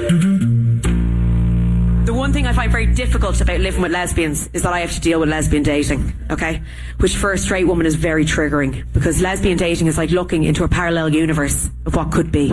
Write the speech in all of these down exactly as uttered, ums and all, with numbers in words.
The one thing I find very difficult about living with lesbians is that I have to deal with lesbian dating, okay? Which for a straight woman is very triggering, because lesbian dating is like looking into a parallel universe of what could be.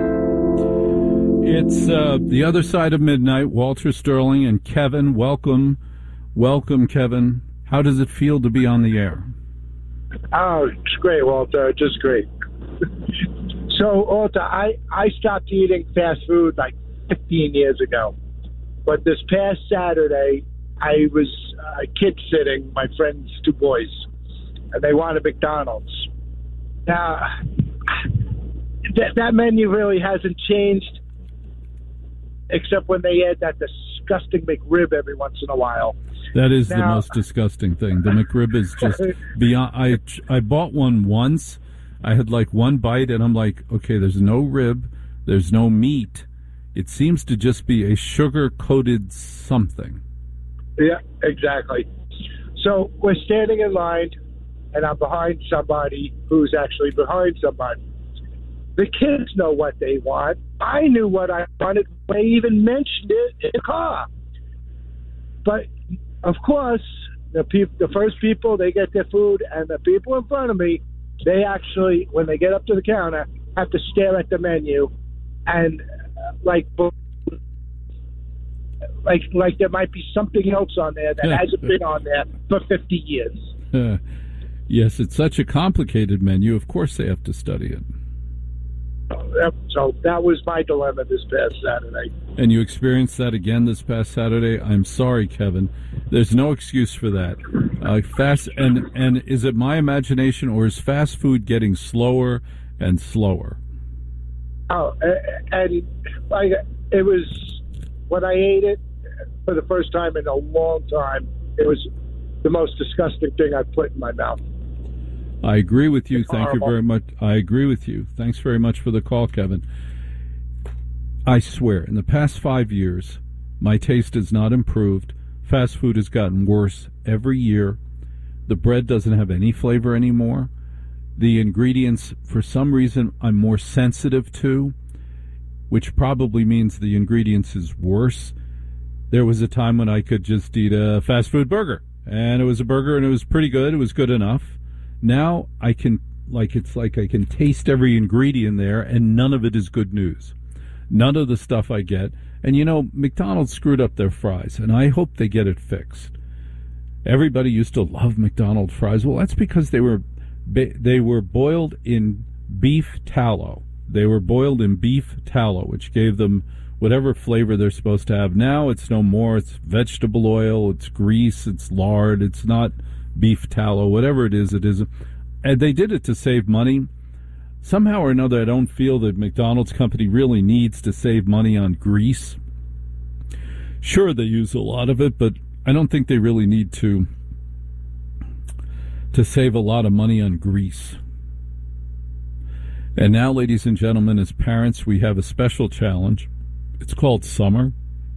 It's uh, The Other Side of Midnight, Walter Sterling and Kevin. Welcome. Welcome, Kevin. How does it feel to be on the air? Oh, it's great, Walter. Just great. So, Walter, I, I stopped eating fast food like fifteen years ago. But this past Saturday, I was uh, kid sitting my friend's two boys, and they wanted McDonald's. Now, that, that menu really hasn't changed, except when they add that disgusting McRib every once in a while. That is now, the most disgusting thing. The McRib is just beyond. I, I bought one once. I had like one bite, and I'm like, okay, there's no rib, there's no meat. It seems to just be a sugar-coated something. Yeah, exactly. So we're standing in line, and I'm behind somebody who's actually behind somebody. The kids know what they want. I knew what I wanted. They even mentioned it in the car. But, of course, the peop- the first people, they get their food, and the people in front of me, they actually, when they get up to the counter, have to stare at the menu and... Like, like, like there might be something else on there that hasn't been on there for fifty years. Uh, yes, it's such a complicated menu. Of course, they have to study it. So that was my dilemma this past Saturday. And you experienced that again this past Saturday. I'm sorry, Kevin. There's no excuse for that. Uh, fast and and is it my imagination, or is fast food getting slower and slower? Oh, and like it was when I ate it for the first time in a long time, it was the most disgusting thing I've put in my mouth. I agree with you. It's Thank horrible. you very much. I agree with you. Thanks very much for the call, Kevin. I swear, in the past five years, my taste has not improved. Fast food has gotten worse every year. The bread doesn't have any flavor anymore. The ingredients, for some reason, I'm more sensitive to, which probably means the ingredients is worse. There was a time when I could just eat a fast food burger, and it was a burger, and it was pretty good. It was good enough. Now I can, like, it's like I can taste every ingredient there, and none of it is good news. None of the stuff I get. And, you know, McDonald's screwed up their fries, and I hope they get it fixed. Everybody used to love McDonald's fries. Well, that's because they were... They were boiled in beef tallow. They were boiled in beef tallow, which gave them whatever flavor they're supposed to have. Now it's no more. It's vegetable oil, it's grease, it's lard. It's not beef tallow. Whatever it is, it is. And they did it to save money. Somehow or another, I don't feel that McDonald's company really needs to save money on grease. Sure, they use a lot of it, but I don't think they really need to to save a lot of money on grease. And now, ladies and gentlemen, as parents, we have a special challenge. It's called summer.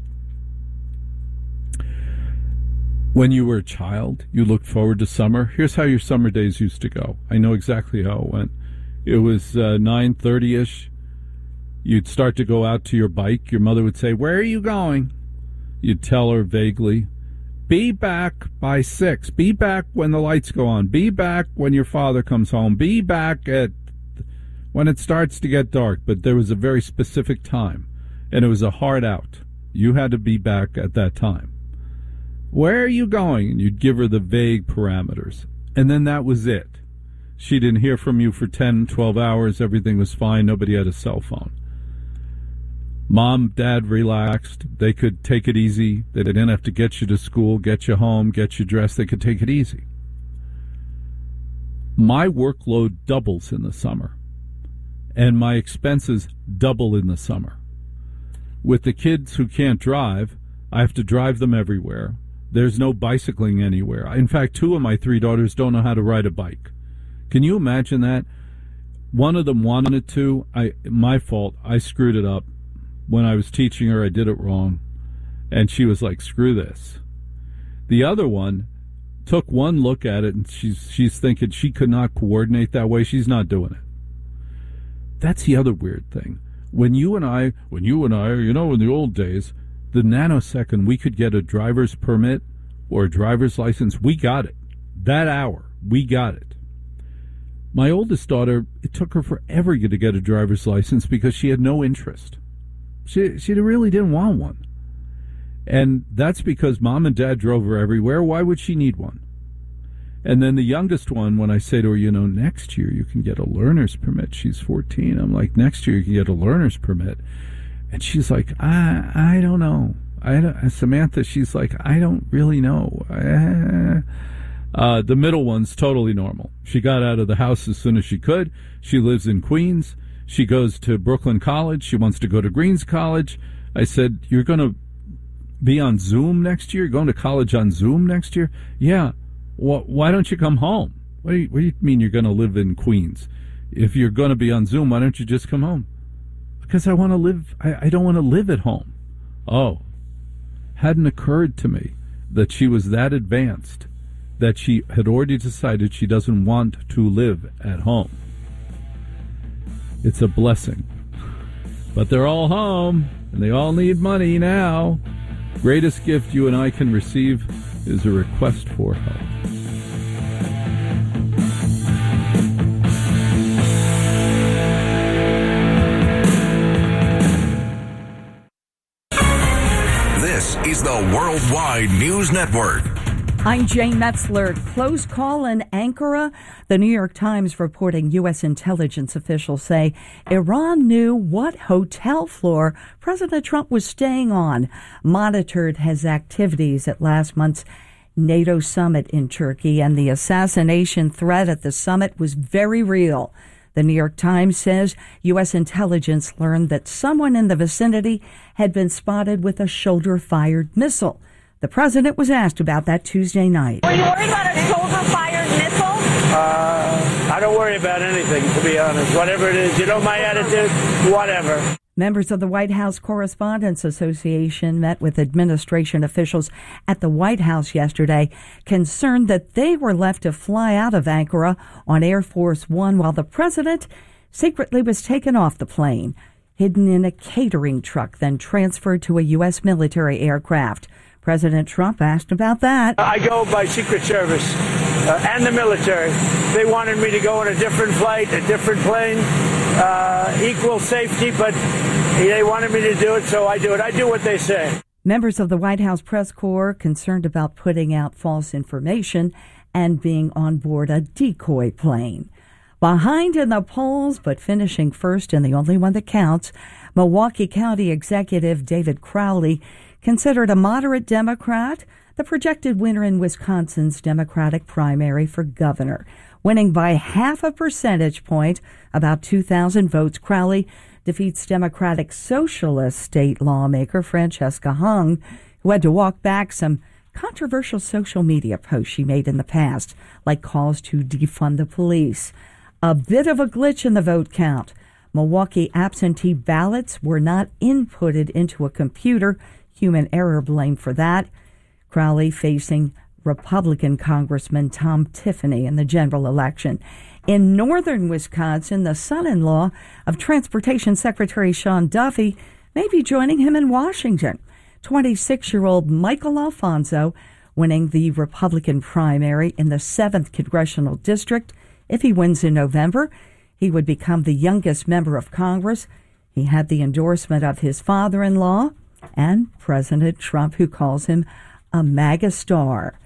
When you were a child, you looked forward to summer. Here's how your summer days used to go. I know exactly how it went. It was uh, nine thirty-ish. You'd start to go out to your bike. Your mother would say, "Where are you going?" You'd tell her vaguely, "Be back by six. Be back when the lights go on. Be back when your father comes home. Be back at when it starts to get dark." But there was a very specific time, and it was a hard out. You had to be back at that time. "Where are you going?" And you'd give her the vague parameters. And then that was it. She didn't hear from you for ten, twelve hours. Everything was fine. Nobody had a cell phone. Mom, Dad relaxed. They could take it easy. They didn't have to get you to school, get you home, get you dressed. They could take it easy. My workload doubles in the summer, and my expenses double in the summer. With the kids who can't drive, I have to drive them everywhere. There's no bicycling anywhere. In fact, two of my three daughters don't know how to ride a bike. Can you imagine that? One of them wanted to. I, my fault. I screwed it up. When I was teaching her, I did it wrong. And she was like, "Screw this." The other one took one look at it, and she's she's thinking she could not coordinate that way. She's not doing it. That's the other weird thing. When you and I, when you and I, you know, in the old days, the nanosecond we could get a driver's permit or a driver's license, we got it. That hour, we got it. My oldest daughter, it took her forever to get a driver's license because she had no interest. She she really didn't want one. And that's because mom and dad drove her everywhere. Why would she need one? And then the youngest one, when I say to her, you know, next year you can get a learner's permit. She's fourteen. I'm like, next year you can get a learner's permit. And she's like, I I don't know. I don't, Samantha, she's like, I don't really know. Uh, the middle one's totally normal. She got out of the house as soon as she could. She lives in Queens. She goes to Brooklyn College. She wants to go to Greens College. I said, you're going to be on Zoom next year? You're going to college on Zoom next year? Yeah. Well, why don't you come home? What do you, what do you mean you're going to live in Queens? If you're going to be on Zoom, why don't you just come home? Because I want to live, I, I don't want to live at home. Oh, hadn't occurred to me that she was that advanced, that she had already decided she doesn't want to live at home. It's a blessing. But they're all home, and they all need money now. Greatest gift you and I can receive is a request for help. This is the Worldwide News Network. I'm Jane Metzler. Close call in Ankara. The New York Times reporting U S intelligence officials say Iran knew what hotel floor President Trump was staying on, monitored his activities at last month's NATO summit in Turkey, and the assassination threat at the summit was very real. The New York Times says U S intelligence learned that someone in the vicinity had been spotted with a shoulder-fired missile. The president was asked about that Tuesday night. Were you worried about a shoulder-fired missile? Uh, I don't worry about anything, to be honest. Whatever it is, you know my attitude, whatever. Members of the White House Correspondents Association met with administration officials at the White House yesterday, concerned that they were left to fly out of Ankara on Air Force One while the president secretly was taken off the plane, hidden in a catering truck, then transferred to a U S military aircraft. President Trump asked about that. I go by Secret Service uh, and the military. They wanted me to go on a different flight, a different plane, uh, equal safety, but they wanted me to do it, so I do it. I do what they say. Members of the White House press corps concerned about putting out false information and being on board a decoy plane. Behind in the polls, but finishing first and the only one that counts, Milwaukee County Executive David Crowley, considered a moderate Democrat, the projected winner in Wisconsin's Democratic primary for governor. Winning by half a percentage point, about two thousand votes, Crowley defeats Democratic Socialist state lawmaker Francesca Hung, who had to walk back some controversial social media posts she made in the past, like calls to defund the police. A bit of a glitch in the vote count. Milwaukee absentee ballots were not inputted into a computer. Human error blamed for that. Crowley facing Republican Congressman Tom Tiffany in the general election. In northern Wisconsin, the son-in-law of Transportation Secretary Sean Duffy may be joining him in Washington. twenty-six-year-old Michael Alfonso winning the Republican primary in the seventh Congressional District. If he wins in November, he would become the youngest member of Congress. He had the endorsement of his father-in-law and President Trump, who calls him a MAGA star.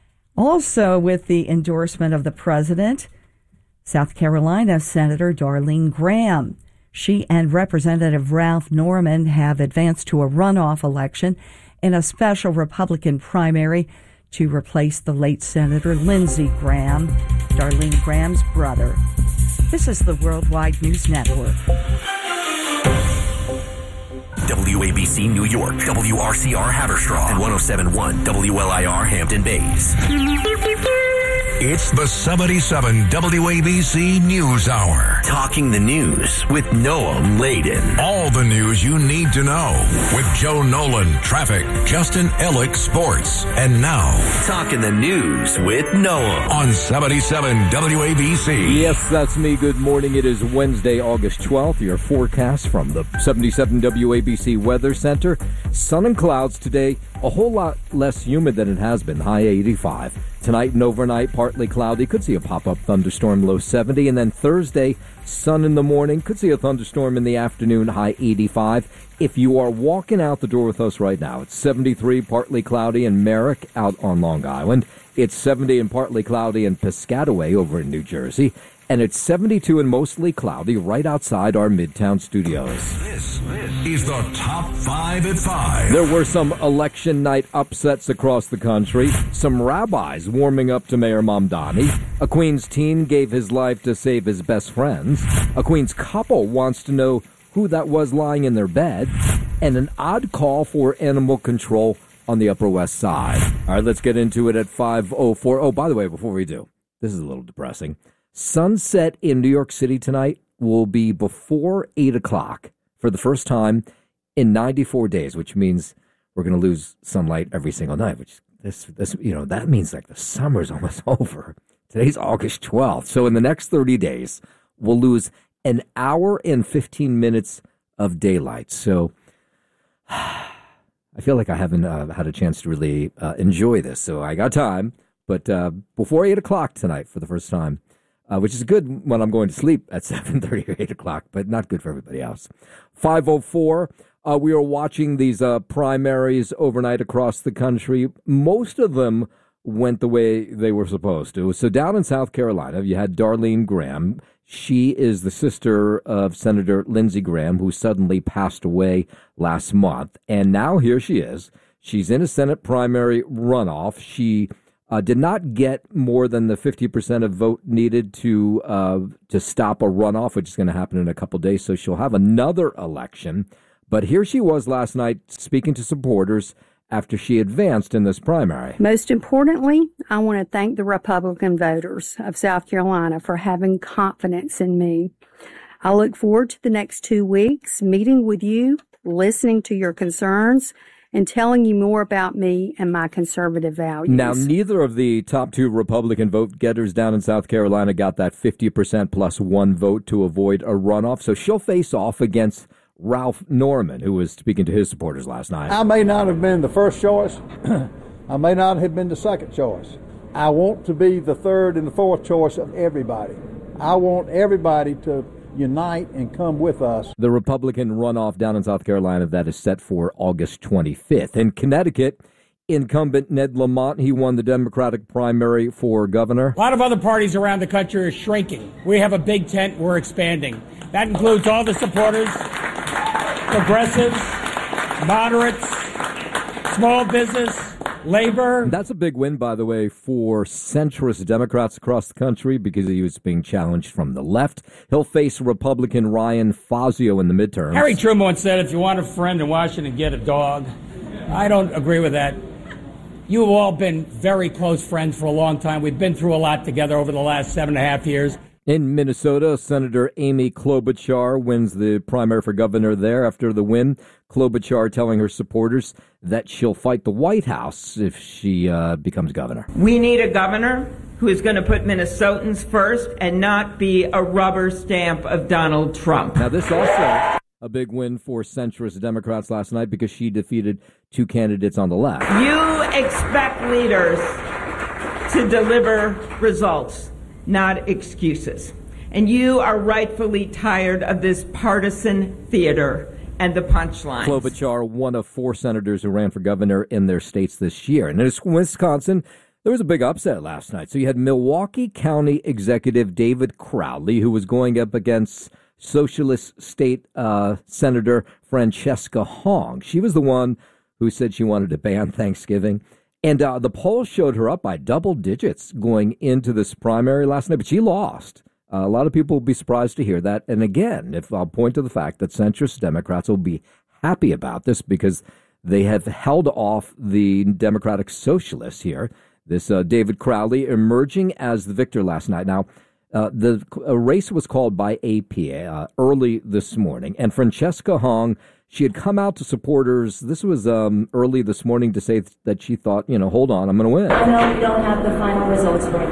Also with the endorsement of the president, South Carolina Senator Darlene Graham. She and Representative Ralph Norman have advanced to a runoff election in a special Republican primary to replace the late Senator Lindsey Graham, Darlene Graham's brother. This is the Worldwide News Network. W A B C New York, W R C R Haverstraw, and one oh seven point one W L I R Hampton Bays. It's the seventy-seven W A B C News Hour. Talking the news with Noah Layden. All the news you need to know with Joe Nolan, traffic, Justin Ellick, sports. And now, Talking the news with Noah on seventy-seven W A B C. Yes, that's me. Good morning. It is Wednesday, August twelfth. Your forecast from the seventy-seven W A B C Weather Center. Sun and clouds today. A whole lot less humid than it has been. High eighty-five. Tonight and overnight, partly cloudy. Could see a pop-up thunderstorm, low seventy. And then Thursday, sun in the morning. Could see a thunderstorm in the afternoon, high eighty-five. If you are walking out the door with us right now, it's seventy-three, partly cloudy in Merrick out on Long Island. It's seventy and partly cloudy in Piscataway over in New Jersey. And it's seventy-two and mostly cloudy right outside our Midtown studios. This is the Top five at five. There were some election night upsets across the country. Some rabbis warming up to Mayor Mamdani. A Queens teen gave his life to save his best friends. A Queens couple wants to know who that was lying in their bed. And an odd call for animal control on the Upper West Side. All right, let's get into it at five oh four. Oh, by the way, before we do, this is a little depressing. Sunset in New York City tonight will be before eight o'clock for the first time in ninety-four days, which means we're going to lose sunlight every single night, which this, this, you know, that means like the summer's almost over. Today's August twelfth. So in the next thirty days, we'll lose an hour and fifteen minutes of daylight. So I feel like I haven't uh, had a chance to really uh, enjoy this. So I got time, but uh, before eight o'clock tonight for the first time. Uh, which is good when I'm going to sleep at seven thirty or eight o'clock, but not good for everybody else. five oh four, uh, we are watching these uh, primaries overnight across the country. Most of them went the way they were supposed to. So down in South Carolina, you had Darlene Graham. She is the sister of Senator Lindsey Graham, who suddenly passed away last month. And now here she is. She's in a Senate primary runoff. She Uh, did not get more than the fifty percent of vote needed to uh, to stop a runoff, which is going to happen in a couple days. So she'll have another election. But here she was last night speaking to supporters after she advanced in this primary. Most importantly, I want to thank the Republican voters of South Carolina for having confidence in me. I look forward to the next two weeks, meeting with you, listening to your concerns, and telling you more about me and my conservative values. Now, neither of the top two Republican vote getters down in South Carolina got that fifty percent plus one vote to avoid a runoff, so she'll face off against Ralph Norman, who was speaking to his supporters last night. I may not have been the first choice. I may not have been the second choice. I want to be the third and the fourth choice of everybody. I want everybody to unite and come with us. The Republican runoff down in South Carolina, that is set for August twenty-fifth. In Connecticut, incumbent Ned Lamont, he won the Democratic primary for governor. A lot of other parties around the country are shrinking. We have a big tent, we're expanding. That includes all the supporters, progressives, moderates, small business, labor. That's a big win, by the way, for centrist Democrats across the country because he was being challenged from the left. He'll face Republican Ryan Fazio in the midterms. Harry Truman once said, if you want a friend in Washington, get a dog. I don't agree with that. You have all been very close friends for a long time. We've been through a lot together over the last seven and a half years. In Minnesota, Senator Amy Klobuchar wins the primary for governor there. After the win, Klobuchar telling her supporters that she'll fight the White House if she uh, becomes governor. We need a governor who is going to put Minnesotans first and not be a rubber stamp of Donald Trump. Now, this also a big win for centrist Democrats last night because she defeated two candidates on the left. You expect leaders to deliver results, not excuses. And you are rightfully tired of this partisan theater and the punchlines. Klobuchar, one of four senators who ran for governor in their states this year. And in Wisconsin, there was a big upset last night. So you had Milwaukee County Executive David Crowley, who was going up against Socialist State uh, Senator Francesca Hong. She was the one who said she wanted to ban Thanksgiving. And uh, the polls showed her up by double digits going into this primary last night, but she lost. Uh, a lot of people will be surprised to hear that. And again, if I'll point to the fact that centrist Democrats will be happy about this because they have held off the Democratic Socialists here. This uh, David Crowley emerging as the victor last night. Now, uh, the a race was called by A P uh, early this morning, and Francesca Hong, she had come out to supporters. This was um, early this morning to say that she thought, you know, hold on, I'm going to win. I know we don't have the final results right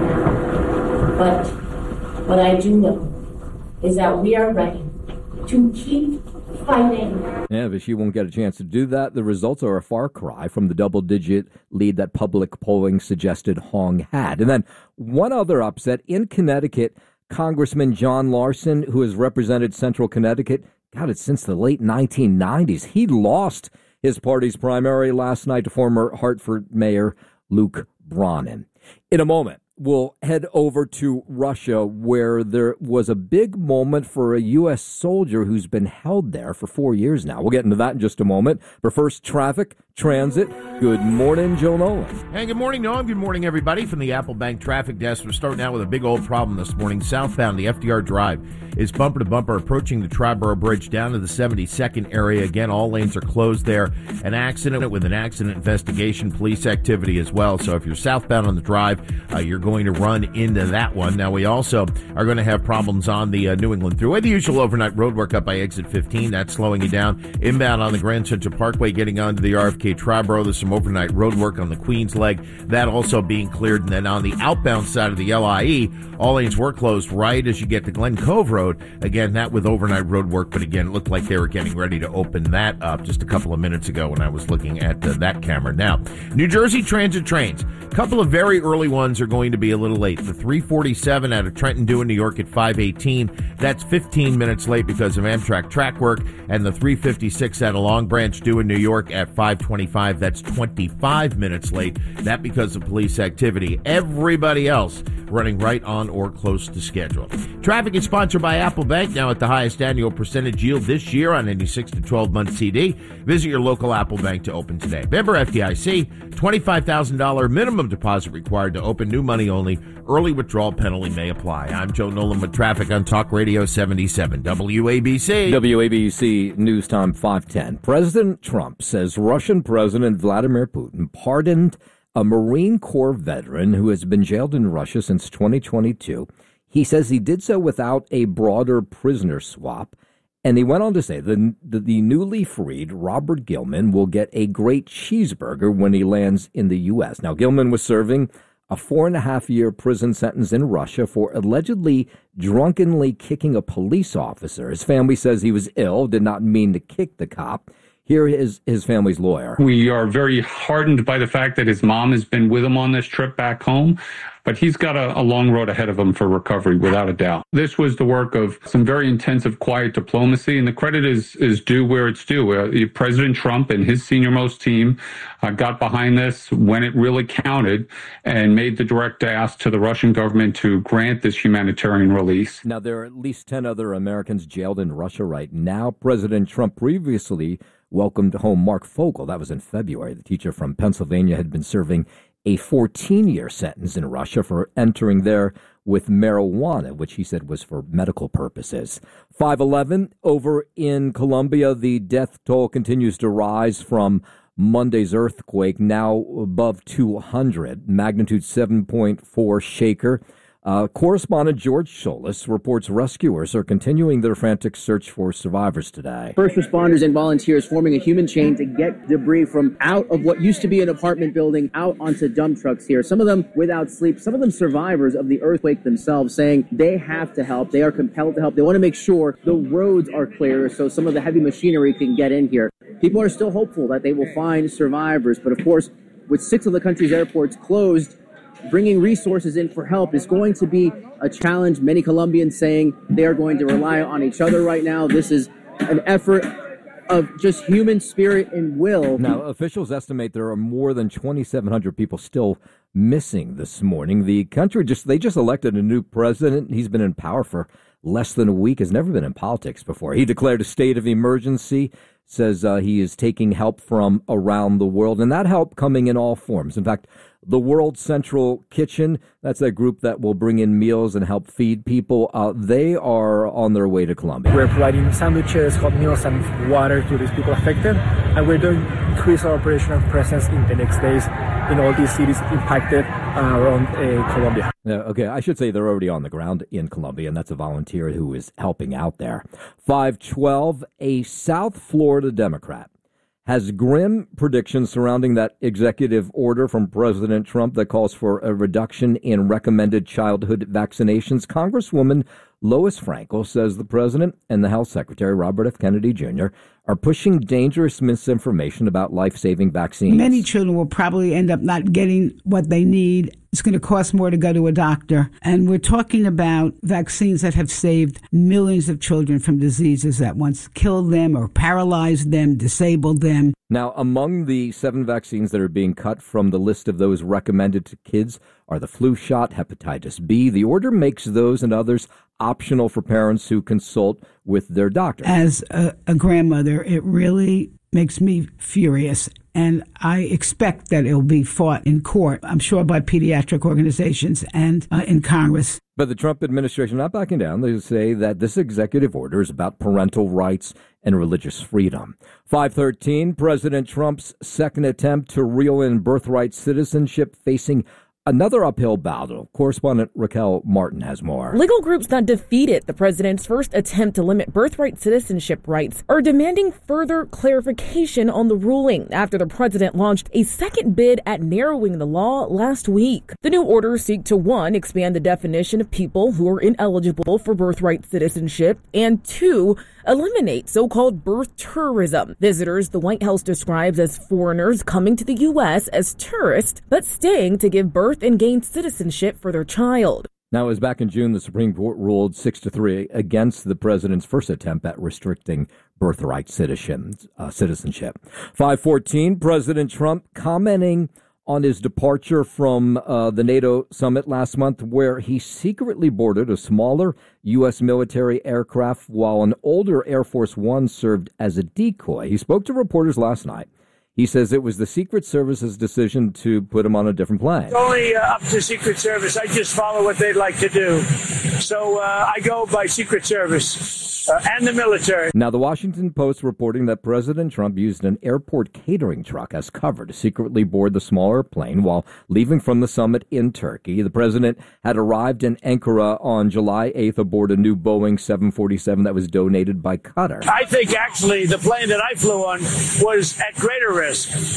now, but what I do know is that we are ready to keep fighting. Yeah, but she won't get a chance to do that. The results are a far cry from the double-digit lead that public polling suggested Hong had. And then one other upset in Connecticut, Congressman John Larson, who has represented Central Connecticut, got it since the late nineteen nineties. He lost his party's primary last night to former Hartford Mayor Luke Bronin. In a moment, we'll head over to Russia, where there was a big moment for a U S soldier who's been held there for four years now. We'll get into that in just a moment. But first, traffic, transit. Good morning, Joe Nolan. Hey, good morning, Noam. Good morning, everybody, from the Apple Bank Traffic Desk. We're starting out with a big old problem this morning. Southbound, the F D R Drive is bumper to bumper approaching the Triborough Bridge down to the seventy-second area. Again, all lanes are closed there. An accident with an accident investigation, police activity as well. So if you're southbound on the drive, uh, you're going to run into that one. Now, we also are going to have problems on the uh, New England Thruway. The usual overnight road work up by exit fifteen. That's slowing you down. Inbound on the Grand Central Parkway, getting onto the R F K Triborough. There's some overnight road work on the Queens leg. That also being cleared. And then on the outbound side of the L I E, all lanes were closed right as you get to Glen Cove Road. Again, that with overnight road work. But again, it looked like they were getting ready to open that up just a couple of minutes ago when I was looking at uh, that camera. Now, New Jersey Transit trains. A couple of very early ones are going to be a little late. The three forty-seven out of Trenton due in New York at five eighteen. That's fifteen minutes late because of Amtrak track work. And the three fifty-six out of Long Branch due in New York at five twenty-five. That's twenty-five minutes late. That because of police activity. Everybody else running right on or close to schedule. Traffic is sponsored by Apple Bank, now at the highest annual percentage yield this year on any six to twelve month C D. Visit your local Apple Bank to open today. Member F D I C, twenty-five thousand dollars minimum deposit required to open, new money only. Early withdrawal penalty may apply. I'm Joe Nolan with traffic on Talk Radio seventy-seven W A B C. W A B C News Time five ten. President Trump says Russian President Vladimir Putin pardoned a Marine Corps veteran who has been jailed in Russia since twenty twenty-two. He says he did so without a broader prisoner swap. And he went on to say the, the, the newly freed Robert Gilman will get a great cheeseburger when he lands in the U S. Now, Gilman was serving a four and a half year prison sentence in Russia for allegedly drunkenly kicking a police officer. His family says he was ill, did not mean to kick the cop. Here is his family's lawyer. We are very heartened by the fact that his mom has been with him on this trip back home, but he's got a, a long road ahead of him for recovery, without a doubt. This was the work of some very intensive, quiet diplomacy, and the credit is is due where it's due. Uh, President Trump and his senior-most team uh, got behind this when it really counted and made the direct ask to the Russian government to grant this humanitarian release. Now, there are at least ten other Americans jailed in Russia right now. President Trump previously welcomed home Mark Fogel. That was in February. The teacher from Pennsylvania had been serving a fourteen year sentence in Russia for entering there with marijuana, which he said was for medical purposes. five eleven over in Colombia, the death toll continues to rise from Monday's earthquake, now above two hundred, magnitude seven point four shaker. Uh, correspondent George Solis reports rescuers are continuing their frantic search for survivors today. First responders and volunteers forming a human chain to get debris from out of what used to be an apartment building out onto dump trucks here. Some of them without sleep, some of them survivors of the earthquake themselves, saying they have to help. They are compelled to help. They want to make sure the roads are clear so some of the heavy machinery can get in here. People are still hopeful that they will find survivors, but of course, with six of the country's airports closed, bringing resources in for help is going to be a challenge. Many Colombians saying they are going to rely on each other right now. This is an effort of just human spirit and will. Now, officials estimate there are more than twenty-seven hundred people still missing this morning. The country just, they just elected a new president. He's been in power for less than a week, has never been in politics before. He declared a state of emergency, says uh, he is taking help from around the world, and that help coming in all forms. In fact, The World Central Kitchen, that's a group that will bring in meals and help feed people. Uh, they are on their way to Colombia. We're providing sandwiches, hot meals, and water to these people affected. And we're doing increase our operational presence in the next days in all these cities impacted uh, around uh, Colombia. Yeah, okay, I should say they're already on the ground in Colombia, and that's a volunteer who is helping out there. five twelve, a South Florida Democrat has grim predictions surrounding that executive order from President Trump that calls for a reduction in recommended childhood vaccinations. Congresswoman Lois Frankel says the president and the health secretary, Robert F. Kennedy Junior, are pushing dangerous misinformation about life-saving vaccines. Many children will probably end up not getting what they need. It's going to cost more to go to a doctor. And we're talking about vaccines that have saved millions of children from diseases that once killed them or paralyzed them, disabled them. Now, among the seven vaccines that are being cut from the list of those recommended to kids are the flu shot, hepatitis B. The order makes those and others optional for parents who consult with their doctor. As a, a grandmother, it really makes me furious. And I expect that it'll be fought in court, I'm sure, by pediatric organizations and uh, in Congress. But the Trump administration not backing down. They say that this executive order is about parental rights and religious freedom. five thirteen, President Trump's second attempt to reel in birthright citizenship facing another uphill battle. Correspondent Raquel Martin has more. Legal groups that defeated the president's first attempt to limit birthright citizenship rights are demanding further clarification on the ruling after the president launched a second bid at narrowing the law last week. The new orders seek to, one, expand the definition of people who are ineligible for birthright citizenship, and two, eliminate so-called birth tourism. Visitors the White House describes as foreigners coming to the U S as tourists, but staying to give birth and gain citizenship for their child. Now, it was back in June, the Supreme Court ruled six to three against the president's first attempt at restricting birthright citizenship. Uh, citizenship. five fourteen, President Trump commenting on his departure from uh, the NATO summit last month, where he secretly boarded a smaller U S military aircraft while an older Air Force One served as a decoy. He spoke to reporters last night. He says it was the Secret Service's decision to put him on a different plane. It's only uh, up to Secret Service. I just follow what they'd like to do. So uh, I go by Secret Service uh, and the military. Now, the Washington Post reporting that President Trump used an airport catering truck as cover to secretly board the smaller plane while leaving from the summit in Turkey. The president had arrived in Ankara on July eighth aboard a new Boeing seven forty-seven that was donated by Qatar. I think actually the plane that I flew on was at greater risk.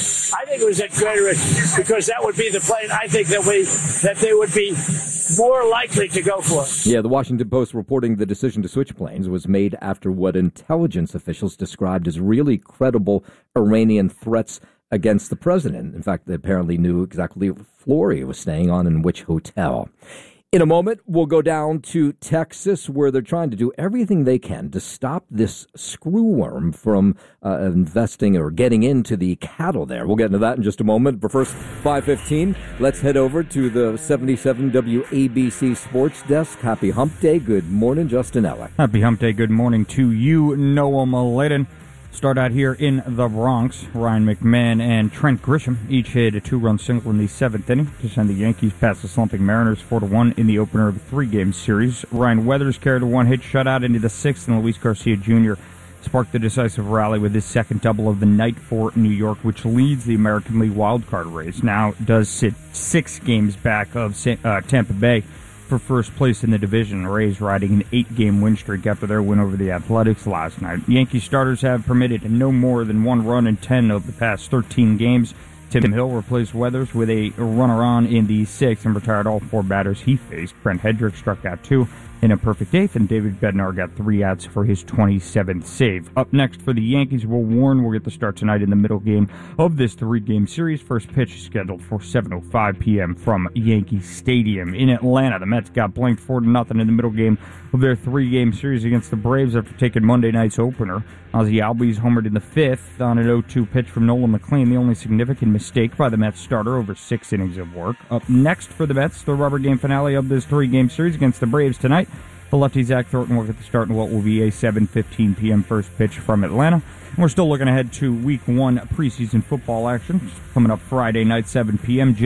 I think it was at greater risk because that would be the plane I think that we that they would be more likely to go for. Yeah, the Washington Post reporting the decision to switch planes was made after what intelligence officials described as really credible Iranian threats against the president. In fact, they apparently knew exactly what floor he was staying on and which hotel. In a moment, we'll go down to Texas, where they're trying to do everything they can to stop this screwworm from uh, investing or getting into the cattle there. We'll get into that in just a moment. But first, five fifteen, let's head over to the seventy-seven W A B C Sports Desk. Happy Hump Day. Good morning, Justin Ellick. Happy Hump Day. Good morning to you, Noah Maladen. Start out here in the Bronx. Ryan McMahon and Trent Grisham each hit a two-run single in the seventh inning to send the Yankees past the slumping Mariners four to one in the opener of a three-game series. Ryan Weathers carried a one-hit shutout into the sixth, and Luis Garcia Junior sparked the decisive rally with his second double of the night for New York, which leads the American League wildcard race. Now does sit six games back of uh, Tampa Bay for first place in the division. Rays riding an eight-game win streak after their win over the Athletics last night. Yankee starters have permitted no more than one run in ten of the past thirteen games. Tim Hill replaced Weathers with a runner-on in the sixth and retired all four batters he faced. Brent Hendrick struck out two in a perfect eighth, and David Bednar got three outs for his twenty-seventh save. Up next for the Yankees, Will Warren will get the start tonight in the middle game of this three-game series. First pitch is scheduled for seven oh five p.m. from Yankee Stadium. In Atlanta, the Mets got blanked four to nothing in the middle game of their three-game series against the Braves after taking Monday night's opener. Ozzie Albies homered in the fifth on an oh two pitch from Nolan McLean, the only significant mistake by the Mets starter over six innings of work. Up next for the Mets, the rubber game finale of this three-game series against the Braves tonight. The lefty Zach Thornton will get the start in what will be a seven fifteen p.m. first pitch from Atlanta. And we're still looking ahead to week one preseason football action coming up Friday night, seven p.m. Jets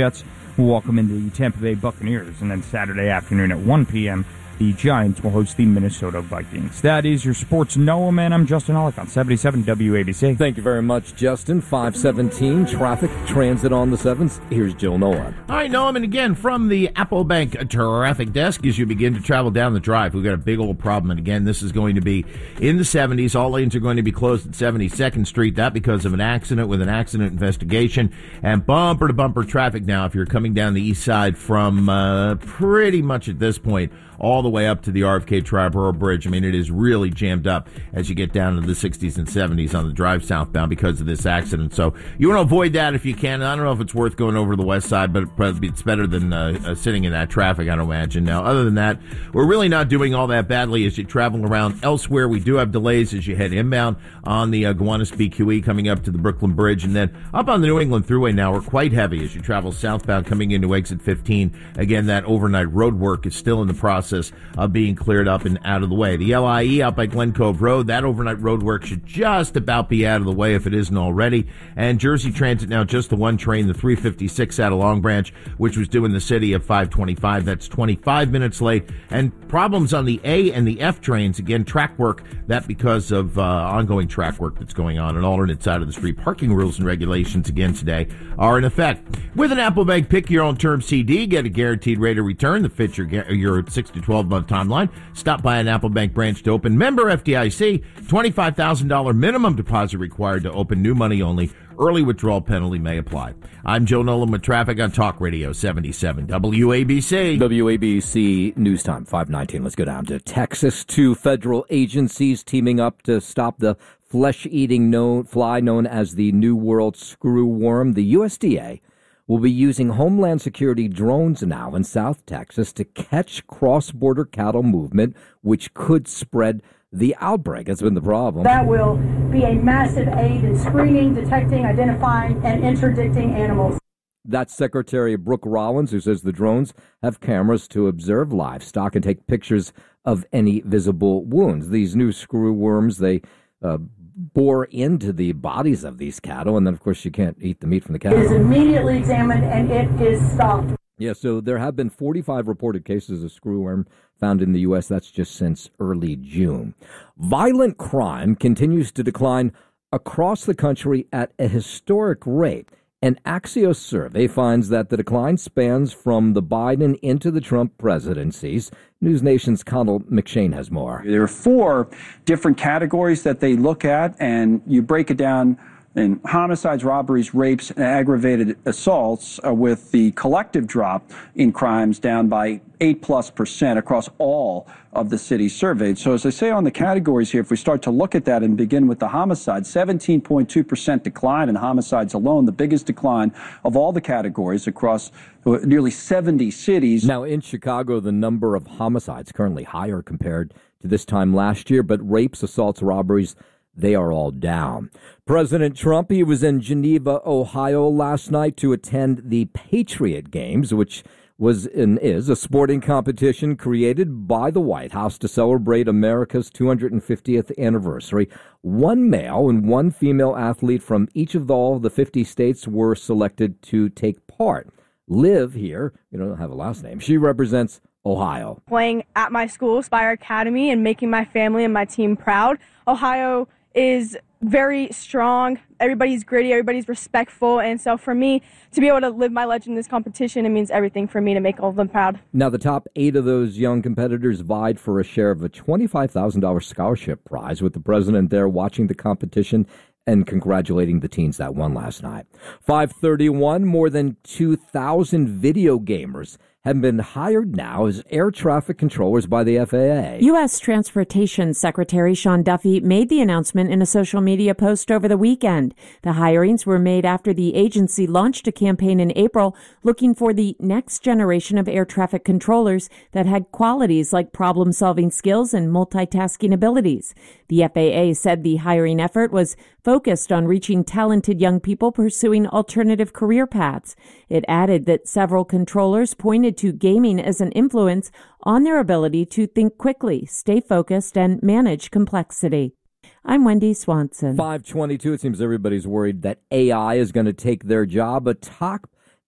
will welcome in the Tampa Bay Buccaneers. And then Saturday afternoon at one p.m., the Giants will host the Minnesota Vikings. That is your Sports Noam, and I'm Justin Alec on seventy-seven W A B C. Thank you very much, Justin. five seventeen, traffic, transit on the sevens. Here's Jill Nolan. All right, Noam, and again, from the Apple Bank Traffic Desk, as you begin to travel down the drive, we've got a big old problem. And again, this is going to be in the seventies. All lanes are going to be closed at seventy-second Street. That because of an accident with an accident investigation. And bumper-to-bumper traffic now if you're coming down the east side from uh, pretty much at this point all the way up to the R F K Triborough Bridge. I mean, it is really jammed up as you get down into the sixties and seventies on the drive southbound because of this accident. So you want to avoid that if you can. I don't know if it's worth going over the west side, but it's better than uh, uh, sitting in that traffic, I don't imagine. Now, other than that, we're really not doing all that badly as you travel around elsewhere. We do have delays as you head inbound on the uh, Gowanus B Q E coming up to the Brooklyn Bridge. And then up on the New England Thruway now, we're quite heavy as you travel southbound coming into exit fifteen. Again, that overnight road work is still in the process of being cleared up and out of the way. The L I E out by Glen Cove Road, that overnight road work should just about be out of the way if it isn't already. And Jersey Transit now just the one train, the three fifty-six out of Long Branch, which was due in the city at five twenty-five. That's twenty-five minutes late. And problems on the A and the F trains, again, track work, that because of uh, ongoing track work that's going on. An alternate side of the street. Parking rules and regulations again today are in effect. With an Apple Bank Pick Your Own Term C D, get a guaranteed rate of return that fits your, your six to twelve month timeline. Stop by an Apple Bank branch to open. Member F D I C, twenty-five thousand dollars minimum deposit required to open. New money only. Early withdrawal penalty may apply. I'm Joe Nolan with traffic on Talk Radio seventy-seven W A B C. W A B C News Time, five nineteen. Let's go down to Texas. Two federal agencies teaming up to stop the flesh-eating known, fly known as the New World screwworm. The U S D A will be using Homeland Security drones now in South Texas to catch cross-border cattle movement, which could spread the outbreak. That's been the problem. That will be a massive aid in screening, detecting, identifying, and interdicting animals. That's Secretary Brooke Rollins, who says the drones have cameras to observe livestock and take pictures of any visible wounds. These new screwworms, they uh, bore into the bodies of these cattle, and then, of course, you can't eat the meat from the cattle. It is immediately examined, and it is stopped. Yeah, so there have been forty-five reported cases of screwworm found in the U S. That's just since early June. Violent crime continues to decline across the country at a historic rate. An Axios survey finds that the decline spans from the Biden into the Trump presidencies. News Nation's Connell McShane has more. There are four different categories that they look at, and you break it down in homicides, robberies, rapes, and aggravated assaults, uh, with the collective drop in crimes down by eight plus percent across all of the cities surveyed. So as I say on the categories here, if we start to look at that and begin with the homicides, seventeen point two percent decline in homicides alone, the biggest decline of all the categories across nearly seventy cities. Now in Chicago, the number of homicides currently higher compared to this time last year, but rapes, assaults, robberies, they are all down. President Trump, he was in Geneva, Ohio last night to attend the Patriot Games, which was and is a sporting competition created by the White House to celebrate America's two hundred fiftieth anniversary. One male and one female athlete from each of the, all the fifty states were selected to take part. Liv here, you don't have a last name, she represents Ohio. Playing at my school, Spire Academy, and making my family and my team proud. Ohio is very strong. Everybody's gritty. Everybody's respectful. And so for me to be able to live my legend in this competition, it means everything for me to make all of them proud. Now, the top eight of those young competitors vied for a share of a twenty-five thousand dollars scholarship prize, with the president there watching the competition and congratulating the teens that won last night. five thirty-one, more than two thousand video gamers have been hired now as air traffic controllers by the F A A. U S. Transportation Secretary Sean Duffy made the announcement in a social media post over the weekend. The hirings were made after the agency launched a campaign in April looking for the next generation of air traffic controllers that had qualities like problem-solving skills and multitasking abilities. The F A A said the hiring effort was focused on reaching talented young people pursuing alternative career paths. It added that several controllers pointed to gaming as an influence on their ability to think quickly, stay focused, and manage complexity. I'm Wendy Swanson. five twenty-two, it seems everybody's worried that A I is going to take their job. A top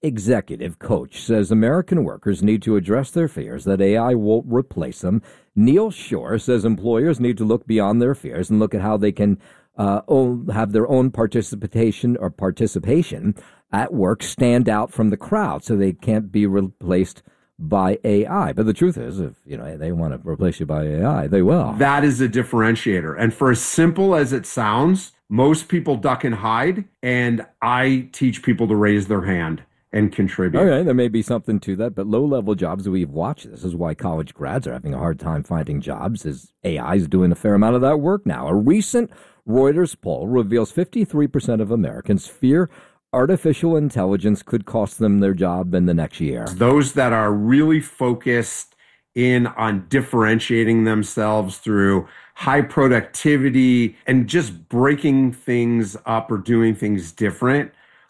executive coach says American workers need to address their fears that A I will replace them. Neil Shore says employers need to look beyond their fears and look at how they can uh, own, have their own participation or participation at work stand out from the crowd so they can't be replaced by A I. But the truth is, if you know they want to replace you by A I, they will. That is a differentiator. And for as simple as it sounds, most people duck and hide, and I teach people to raise their hand and contribute. All right, there may be something to that, but low-level jobs, we've watched this is why college grads are having a hard time finding jobs, as A I is doing a fair amount of that work now. A recent Reuters poll reveals fifty-three percent of Americans fear artificial intelligence could cost them their job in the next year. Those that are really focused in on differentiating themselves through high productivity and just breaking things up or doing things different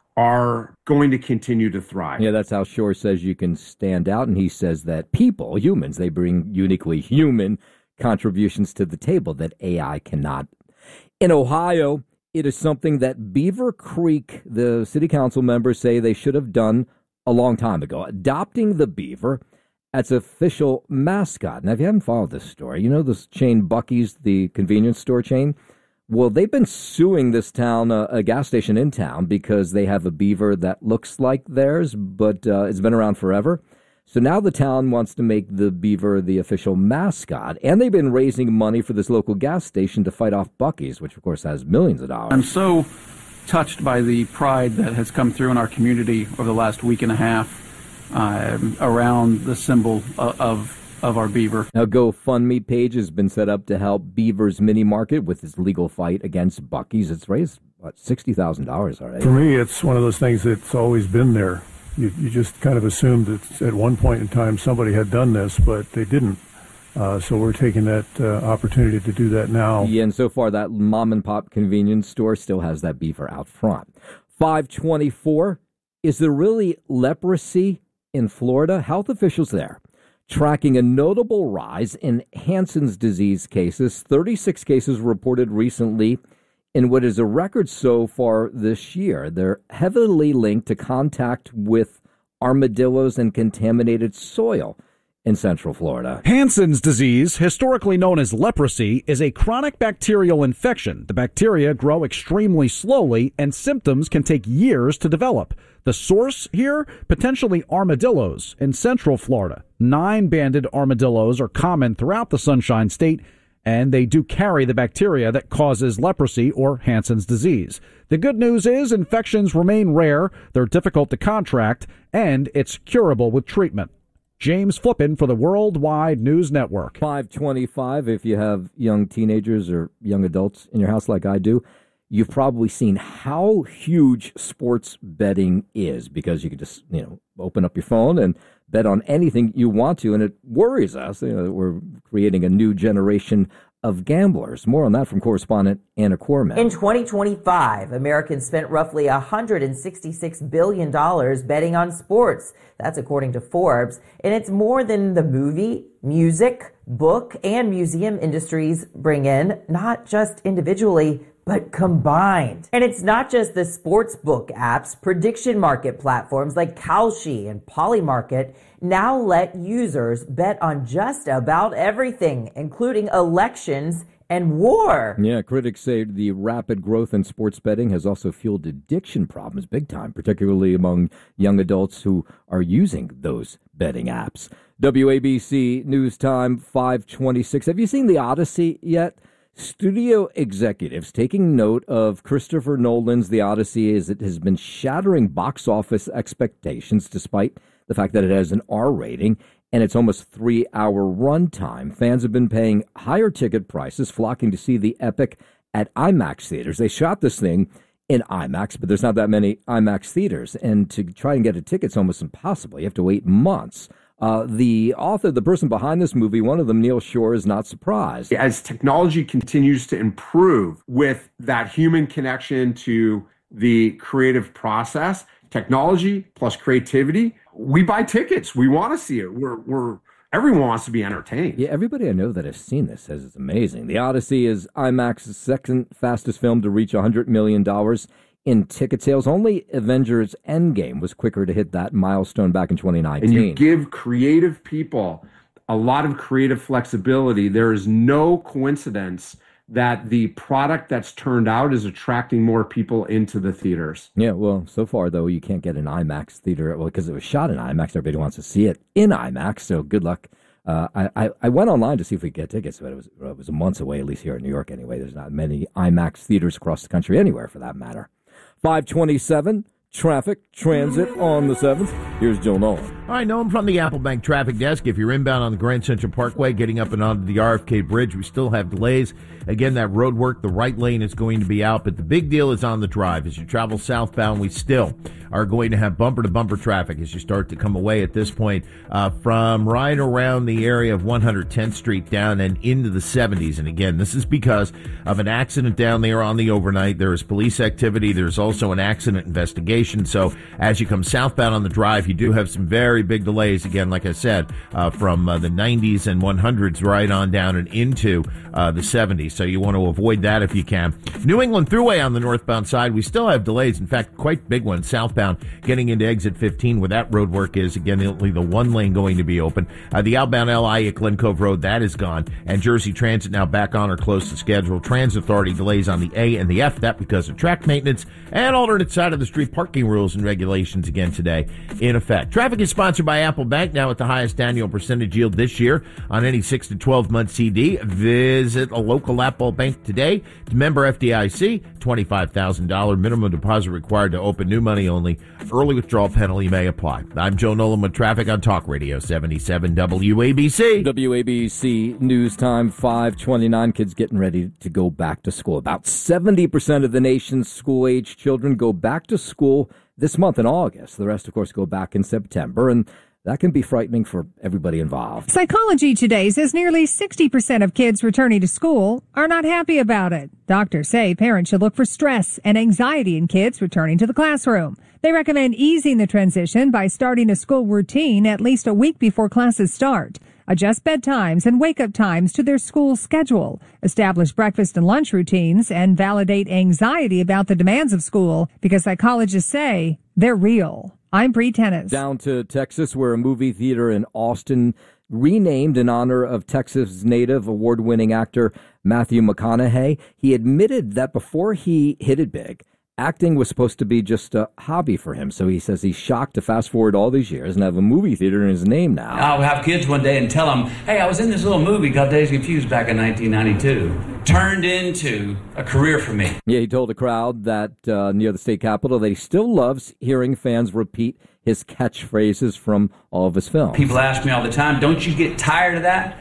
are going to continue to thrive. Yeah, that's how Shore says you can stand out. And he says that people, humans, they bring uniquely human contributions to the table that A I cannot. In Ohio, it is something that Beaver Creek, the city council members say they should have done a long time ago, adopting the beaver as official mascot. Now, if you haven't followed this story, you know this chain Buc-ee's, the convenience store chain? Well, they've been suing this town, uh, a gas station in town, because they have a beaver that looks like theirs, but uh, it's been around forever. So now the town wants to make the beaver the official mascot, and they've been raising money for this local gas station to fight off Buc-ee's, which, of course, has millions of dollars. I'm so touched by the pride that has come through in our community over the last week and a half uh, around the symbol of, of of our beaver. Now, GoFundMe page has been set up to help Beaver's Mini Market with its legal fight against Buc-ee's. It's raised, what, sixty thousand dollars already. For me, it's one of those things that's always been there. You, you just kind of assumed that at one point in time somebody had done this, but they didn't. Uh, so we're taking that uh, opportunity to do that now. Yeah, and so far that mom-and-pop convenience store still has that beaver out front. five twenty-four, is there really leprosy in Florida? Health officials there tracking a notable rise in Hansen's disease cases. thirty-six cases reported recently in what is a record so far this year. They're heavily linked to contact with armadillos and contaminated soil in Central Florida. Hansen's disease, historically known as leprosy, is a chronic bacterial infection. The bacteria grow extremely slowly, and symptoms can take years to develop. The source here? Potentially armadillos in Central Florida. Nine-banded armadillos are common throughout the Sunshine State, and they do carry the bacteria that causes leprosy or Hansen's disease. The good news is infections remain rare, they're difficult to contract, and it's curable with treatment. James Flippin for the Worldwide News Network. five twenty-five, if you have young teenagers or young adults in your house like I do, you've probably seen how huge sports betting is, because you can just, you know, open up your phone and bet on anything you want to, and it worries us, you know, that we're creating a new generation of gamblers. More on that from correspondent Anna Corman. In twenty twenty-five, Americans spent roughly one hundred sixty-six billion dollars betting on sports. That's according to Forbes. And it's more than the movie, music, book, and museum industries bring in, not just individually, but combined. And it's not just the sports book apps. Prediction market platforms like Kalshi and Polymarket now let users bet on just about everything, including elections and war. Yeah, critics say the rapid growth in sports betting has also fueled addiction problems big time, particularly among young adults who are using those betting apps. W A B C News Time, five twenty-six. Have you seen The Odyssey yet? Studio executives taking note of Christopher Nolan's The Odyssey as it has been shattering box office expectations despite the fact that it has an R rating and it's almost three-hour runtime. Fans have been paying higher ticket prices, flocking to see the epic at IMAX theaters. They shot this thing in IMAX, but there's not that many IMAX theaters, and to try and get a ticket's almost impossible. You have to wait months. Uh, the author, the person behind this movie, one of them, Neil Shore, is not surprised. As technology continues to improve with that human connection to the creative process, technology plus creativity, we buy tickets. We want to see it. We're, we're, everyone wants to be entertained. Yeah, everybody I know that has seen this says it's amazing. The Odyssey is IMAX's second fastest film to reach one hundred million dollars in ticket sales. Only Avengers Endgame was quicker to hit that milestone back in twenty nineteen. And you give creative people a lot of creative flexibility. There is no coincidence that the product that's turned out is attracting more people into the theaters. Yeah, well, so far, though, you can't get an IMAX theater. Well, because it was shot in IMAX, everybody wants to see it in IMAX, so good luck. Uh, I, I, I went online to see if we could get tickets, but it was, it was months away, at least here in New York anyway. There's not many IMAX theaters across the country, anywhere for that matter. five twenty-seven, traffic, transit on the seventh. Here's Joe Nolan. All right, Nolan from the Apple Bank Traffic Desk. If you're inbound on the Grand Central Parkway, getting up and onto the R F K Bridge, we still have delays. Again, that road work, the right lane is going to be out, but the big deal is on the drive. As you travel southbound, we still are going to have bumper-to-bumper traffic as you start to come away at this point uh, from right around the area of one hundred tenth Street down and into the seventies. And again, this is because of an accident down there on the overnight. There is police activity. There's also an accident investigation. So as you come southbound on the drive, you do have some very big delays. Again, like I said, uh, from uh, the nineties and one hundreds right on down and into uh, the seventies. So you want to avoid that if you can. New England Thruway on the northbound side, we still have delays. In fact, quite big ones southbound getting into exit fifteen where that road work is. Again, only the one lane going to be open. Uh, the outbound L I at Glen Cove Road, that is gone. And Jersey Transit now back on or close to schedule. Transit Authority delays on the A and the F, that because of track maintenance and alternate side of the street parking rules and regulations again today in effect. Traffic is sponsored by Apple Bank, now at the highest annual percentage yield this year on any six to twelve month C D. Visit a local Apple Bank today. To member F D I C, twenty-five thousand dollars minimum deposit required to open, new money only. Early withdrawal penalty may apply. I'm Joe Nolan with traffic on Talk Radio seventy-seven W A B C. W A B C News Time, five twenty-nine. Kids getting ready to go back to school. About seventy percent of the nation's school-age children go back to school this month in August. The rest, of course, go back in September, and that can be frightening for everybody involved. Psychology Today says nearly sixty percent of kids returning to school are not happy about it. Doctors say parents should look for stress and anxiety in kids returning to the classroom. They recommend easing the transition by starting a school routine at least a week before classes start. Adjust bedtimes and wake-up times to their school schedule. Establish breakfast and lunch routines and validate anxiety about the demands of school because psychologists say they're real. I'm Bree Tennis. Down to Texas, where a movie theater in Austin renamed in honor of Texas native award-winning actor Matthew McConaughey. He admitted that before he hit it big, acting was supposed to be just a hobby for him. So he says he's shocked to fast forward all these years and have a movie theater in his name now. I'll have kids one day and tell them, hey, I was in this little movie called Days Confused back in nineteen ninety-two. Turned into a career for me. Yeah, he told a crowd that uh, near the state capitol that he still loves hearing fans repeat his catchphrases from all of his films. People ask me all the time, don't you get tired of that?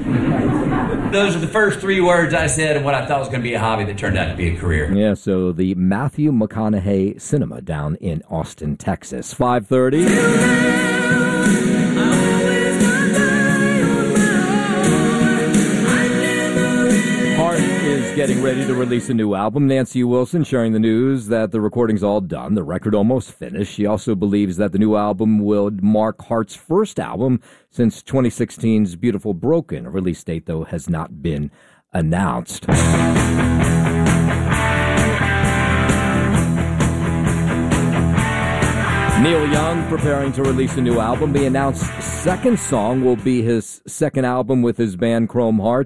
Those are the first three words I said of what I thought was going to be a hobby that turned out to be a career. Yeah, so the Matthew McConaughey Cinema down in Austin, Texas. five thirty. Heart is getting ready to release a new album. Nancy Wilson sharing the news that the recording's all done, the record almost finished. She also believes that the new album will mark Heart's first album since twenty sixteen's Beautiful Broken. A release date, though, has not been announced. Neil Young preparing to release a new album. The announced second song will be his second album with his band Chrome Hearts.